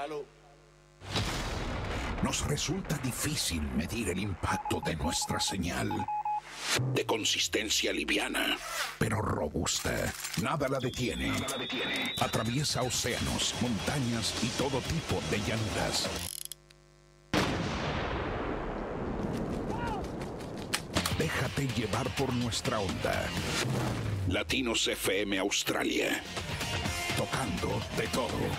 Salud. Nos resulta difícil medir el impacto de nuestra señal. De consistencia liviana, pero robusta. Nada la detiene. Atraviesa océanos, montañas y todo tipo de llanuras. Déjate llevar por nuestra onda. Latinos FM Australia. Tocando de todo.